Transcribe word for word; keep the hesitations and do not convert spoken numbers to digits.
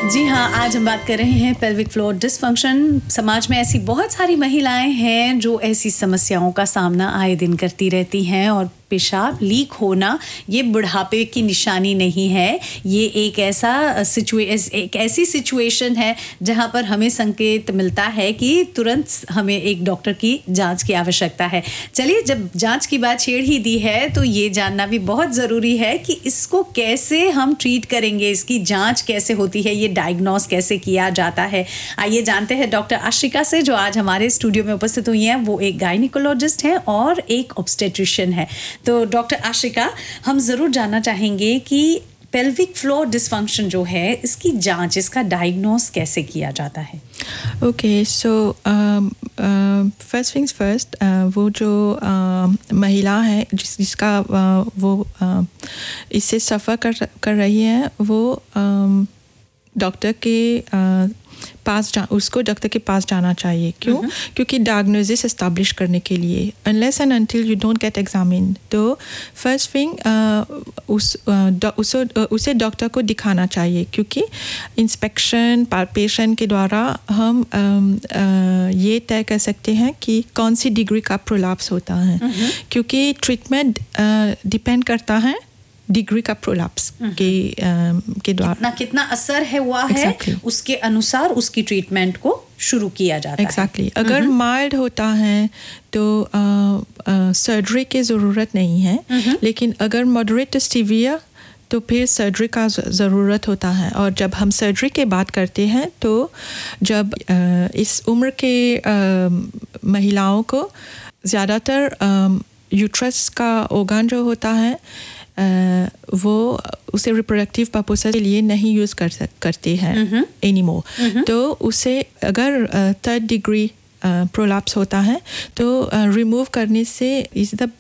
जी हाँ, आज हम बात कर रहे हैं पेल्विक फ्लोर डिसफंक्शन। समाज में ऐसी बहुत सारी महिलाएं हैं जो ऐसी समस्याओं का सामना आए दिन करती रहती हैं और पेशाब लीक होना ये बुढ़ापे की निशानी नहीं है। ये एक ऐसा सिचुए एक ऐसी सिचुएशन है जहाँ पर हमें संकेत मिलता है कि तुरंत हमें एक डॉक्टर की जांच की आवश्यकता है। चलिए, जब जांच की बात छेड़ ही दी है तो ये जानना भी बहुत ज़रूरी है कि इसको कैसे हम ट्रीट करेंगे, इसकी जांच कैसे होती है, ये डायग्नोस कैसे किया जाता है। आइए जानते हैं डॉक्टर आशिका से, जो आज हमारे स्टूडियो में उपस्थित हुई हैं। वो एक गायनिकोलॉजिस्ट हैं और एक ऑब्स्टेट्रिशियन है। तो डॉक्टर आशिका, हम ज़रूर जानना चाहेंगे कि पेल्विक फ्लोर डिसफंक्शन जो है, इसकी जांच, इसका डायग्नोस कैसे किया जाता है? Okay, so first things first, वो जो uh, महिला है जिस जिसका uh, वो uh, इससे सफ़र कर कर रही है, वो डॉक्टर um, के uh, पास जा उसको डॉक्टर के पास जाना चाहिए। क्यों? mm-hmm. क्योंकि डायग्नोसिस एस्टैब्लिश करने के लिए unless and until you don't get examine, तो फर्स्ट थिंग उस uh, उसे उसे डॉक्टर को दिखाना चाहिए, क्योंकि इंस्पेक्शन पाल्पेशन के द्वारा हम uh, uh, ये तय कर सकते हैं कि कौन सी डिग्री का प्रोलैप्स होता है। mm-hmm. क्योंकि ट्रीटमेंट डिपेंड uh, करता है डिग्री का प्रोलैप्स के के द्वारा कितना कितना असर है हुआ exactly. है, उसके अनुसार उसकी ट्रीटमेंट को शुरू किया जाता exactly. है। अगर माइल्ड होता है तो सर्जरी की ज़रूरत नहीं है, लेकिन अगर मॉडरेट टू सीवियर तो फिर सर्जरी का ज़रूरत होता है। और जब हम सर्जरी की बात करते हैं तो जब आ, इस उम्र के आ, महिलाओं को ज़्यादातर यूट्रस का ऑर्गन जो होता है Uh, वो उसे रिप्रोडक्टिव पर्पस के लिए नहीं यूज़ कर सक करते हैं एनीमोर। mm-hmm. तो उसे अगर थर्ड डिग्री प्रोलैप्स होता है तो रिमूव uh, करने से इज़ द